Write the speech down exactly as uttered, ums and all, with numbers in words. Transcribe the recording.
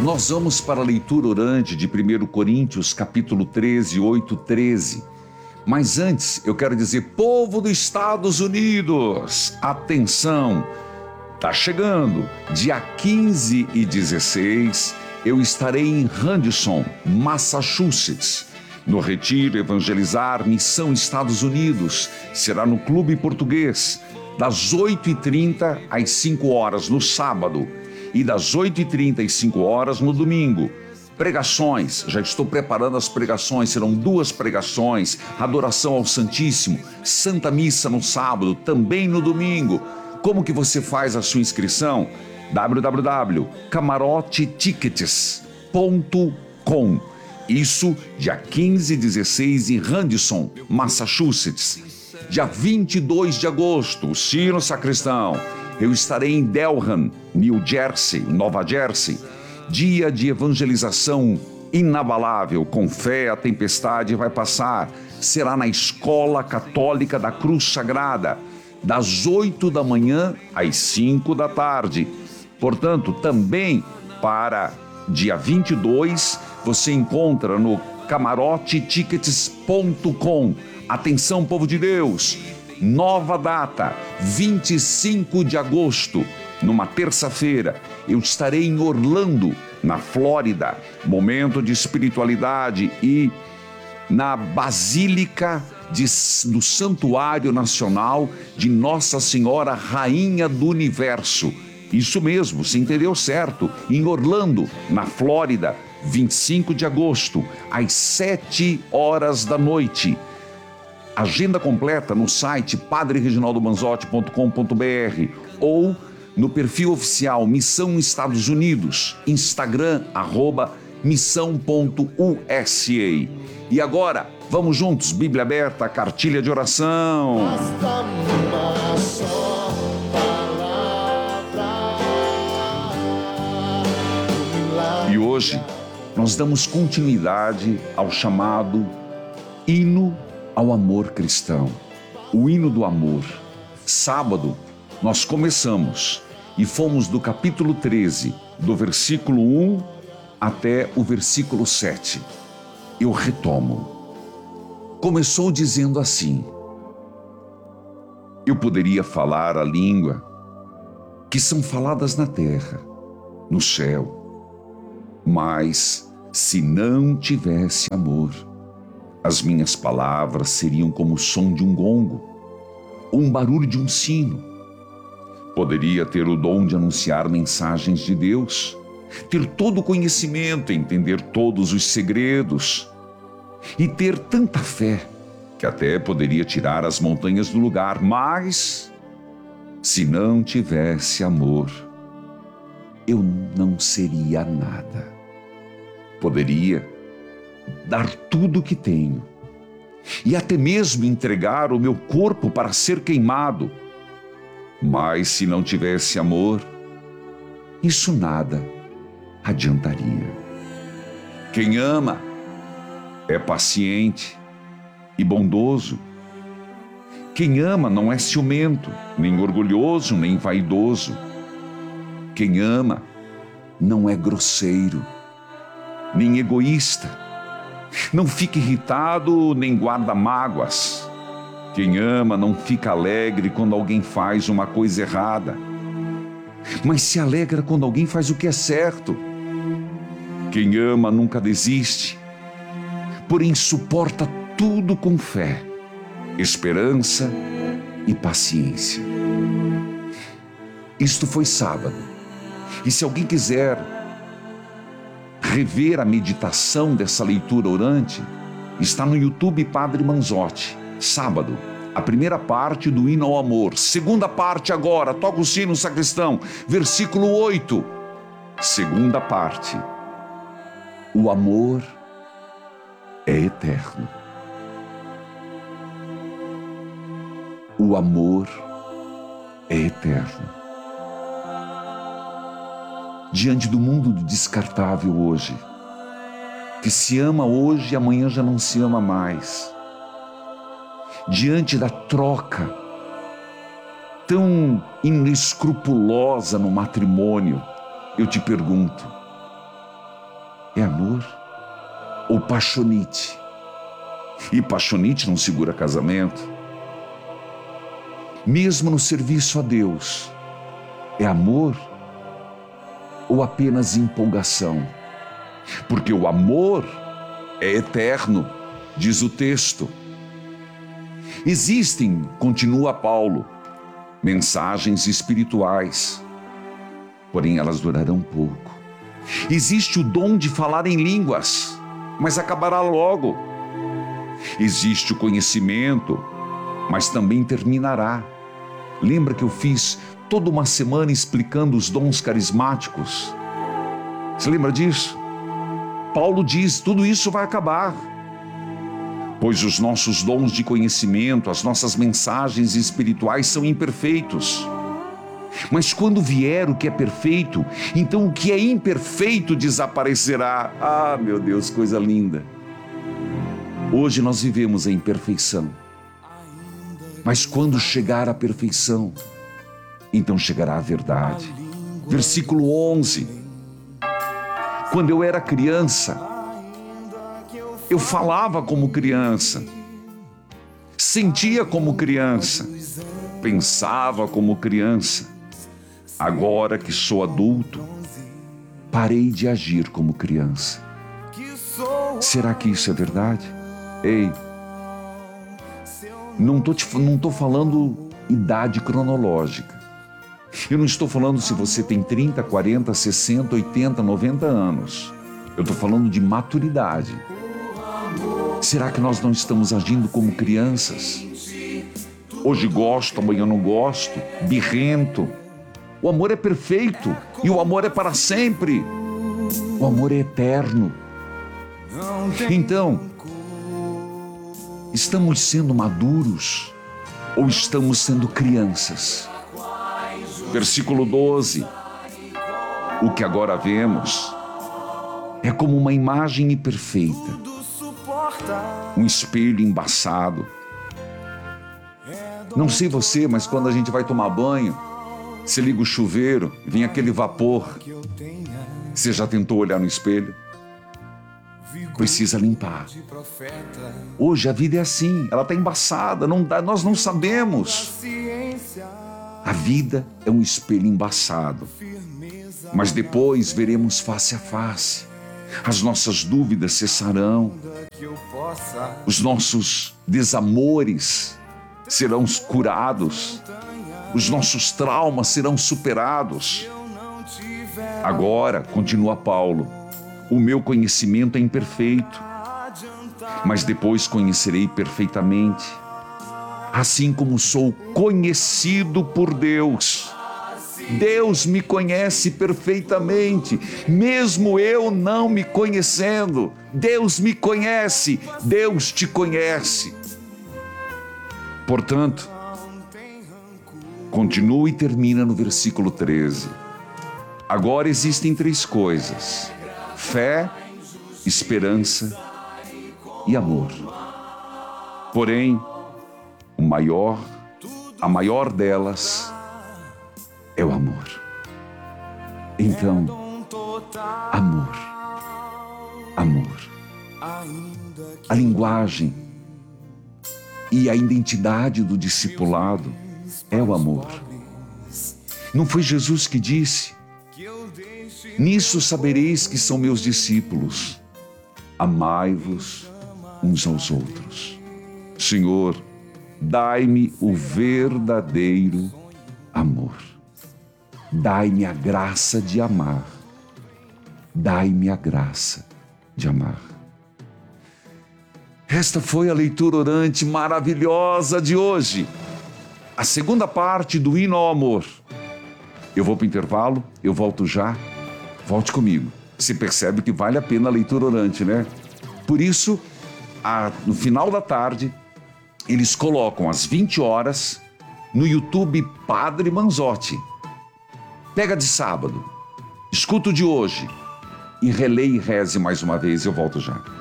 Nós vamos para a leitura orante de primeiro Coríntios, capítulo treze, oito, treze. Mas antes, eu quero dizer, povo dos Estados Unidos, atenção, tá chegando, dia quinze e dezesseis, eu estarei em Henderson, Massachusetts, no Retiro Evangelizar Missão Estados Unidos. Será no Clube Português, das oito e trinta às cinco horas no sábado e das oito e trinta às cinco horas no domingo. Pregações, já estou preparando as pregações, serão duas pregações, adoração ao Santíssimo, Santa Missa no sábado, também no domingo. Como que você faz a sua inscrição? w w w ponto camarote tickets ponto com. Isso dia quinze e dezesseis em Henderson, Massachusetts. Dia vinte e dois de agosto, o Sino Sacristão, eu estarei em Delran, New Jersey, Nova Jersey. Dia de evangelização inabalável, com fé a tempestade vai passar. Será na Escola Católica da Cruz Sagrada, das oito da manhã às cinco da tarde. Portanto, também para dia vinte e dois, você encontra no camarote tickets ponto com. Atenção, povo de Deus, nova data, vinte e cinco de agosto, numa terça-feira, eu estarei em Orlando, na Flórida, momento de espiritualidade, e na Basílica de, do Santuário Nacional de Nossa Senhora Rainha do Universo. Isso mesmo, você entendeu certo, em Orlando, na Flórida, vinte e cinco de agosto, às sete horas da noite. Agenda completa no site padre reginaldo manzotti ponto com ponto b r ou no perfil oficial Missão Estados Unidos, Instagram, arroba missão ponto u s a. E agora, vamos juntos, Bíblia aberta, cartilha de oração. Basta uma só palavra. E hoje, nós damos continuidade ao chamado hino ao amor cristão, o hino do amor. Sábado, nós começamos e fomos do capítulo treze, do versículo um até o versículo sete. Eu retomo. Começou dizendo assim: eu poderia falar a língua que são faladas na terra, no céu, mas se não tivesse amor, as minhas palavras seriam como o som de um gongo, ou um barulho de um sino. Poderia ter o dom de anunciar mensagens de Deus, ter todo o conhecimento, entender todos os segredos, e ter tanta fé que até poderia tirar as montanhas do lugar, mas se não tivesse amor, eu não seria nada. Poderia dar tudo o que tenho e até mesmo entregar o meu corpo para ser queimado, mas se não tivesse amor, isso nada adiantaria. Quem ama é paciente e bondoso. Quem ama não é ciumento, nem orgulhoso, nem vaidoso. Quem ama não é grosseiro, nem egoísta. Não fica irritado, nem guarda mágoas. Quem ama não fica alegre quando alguém faz uma coisa errada, mas se alegra quando alguém faz o que é certo. Quem ama nunca desiste, porém suporta tudo com fé, esperança e paciência. Isto foi sábado. E se alguém quiser rever a meditação dessa leitura orante, está no YouTube Padre Manzotti. Sábado, a primeira parte do hino ao amor. Segunda parte agora, toca o sino, sacristão. Versículo oito. Segunda parte. O amor é eterno. O amor é eterno. Diante do mundo descartável hoje, que se ama hoje e amanhã já não se ama mais, diante da troca tão inescrupulosa no matrimônio, eu te pergunto, é amor ou paixonite? E paixonite não segura casamento. Mesmo no serviço a Deus, é amor ou apenas empolgação? Porque o amor é eterno, diz o texto. Existem, continua Paulo, mensagens espirituais, porém elas durarão pouco. Existe o dom de falar em línguas, mas acabará logo. Existe o conhecimento, mas também terminará. Lembra que eu fiz toda uma semana explicando os dons carismáticos? Você lembra disso? Paulo diz, tudo isso vai acabar. Pois os nossos dons de conhecimento, as nossas mensagens espirituais são imperfeitos. Mas quando vier o que é perfeito, então o que é imperfeito desaparecerá. Ah, meu Deus, coisa linda. Hoje nós vivemos a imperfeição. Mas quando chegar a perfeição, então chegará a verdade. Versículo onze. Quando eu era criança, eu falava como criança, sentia como criança, pensava como criança. Agora que sou adulto, parei de agir como criança. Será que isso é verdade? Ei, não estou te, não estou falando idade cronológica. Eu não estou falando se você tem trinta, quarenta, sessenta, oitenta, noventa anos. Eu estou falando de maturidade. Será que nós não estamos agindo como crianças? Hoje gosto, amanhã não gosto, birrento. O amor é perfeito e o amor é para sempre. O amor é eterno. Então, estamos sendo maduros ou estamos sendo crianças? Versículo doze. O que agora vemos é como uma imagem imperfeita, um espelho embaçado. Não sei você, mas quando a gente vai tomar banho, você liga o chuveiro, vem aquele vapor. Você já tentou olhar no espelho? Precisa limpar. Hoje a vida é assim, ela está embaçada, não dá, nós não sabemos. A vida é um espelho embaçado, mas depois veremos face a face. As nossas dúvidas cessarão, os nossos desamores serão curados, os nossos traumas serão superados. Agora, continua Paulo, o meu conhecimento é imperfeito, mas depois conhecerei perfeitamente, assim como sou conhecido por Deus. Deus me conhece perfeitamente, mesmo eu não me conhecendo. Deus me conhece, Deus te conhece. Portanto, continua e termina no versículo treze. Agora existem três coisas: fé, esperança e amor. Porém, o maior, a maior delas é o amor. Então, amor, amor. A linguagem e a identidade do discipulado é o amor. Não foi Jesus que disse: nisso sabereis que são meus discípulos, amai-vos uns aos outros. Senhor, dai-me o verdadeiro amor. Dai-me a graça de amar. Dai-me a graça de amar. Esta foi a leitura orante maravilhosa de hoje. A segunda parte do hino ao amor. Eu vou para o intervalo, eu volto já. Volte comigo. Você percebe que vale a pena a leitura orante, né? Por isso, a, no final da tarde, eles colocam às vinte horas no YouTube Padre Manzotti. Pega de sábado, escuta o de hoje e releia e reze mais uma vez. Eu volto já.